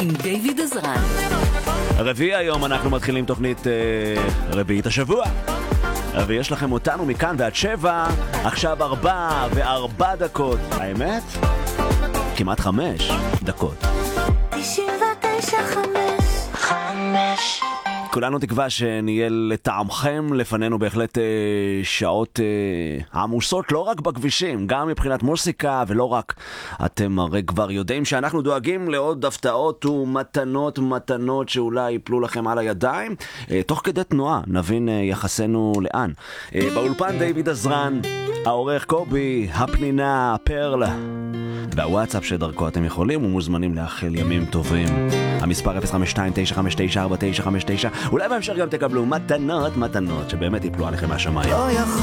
עם דיוויד עזרן. רביעי היום אנחנו מתחילים תוכנית רביעית השבוע. ויש לכם אותנו מכאן ועד 7, עכשיו 4:04. האמת? כמעט 5 דקות. 99.5 כולנו תקווה שנהיה לטעמכם. לפנינו בהחלט שעות עמוסות, לא רק בכבישים, גם מבחינת מוסיקה, ולא רק. אתם הרי כבר יודעים שאנחנו דואגים לעוד הפתעות ומתנות שאולי יפלו לכם על הידיים. תוך כדי תנועה נבין יחסנו לאן. באולפן דיוויד עזרן, העורך קובי, הפנינה, פרל, והוואטסאפ שדרכו אתם יכולים ומוזמנים לאחל ימים טובים. המספר 052-959-4959. אולי בהמשך גם תקבלו מתנות שבאמת יפלו עליכם מהשמיים.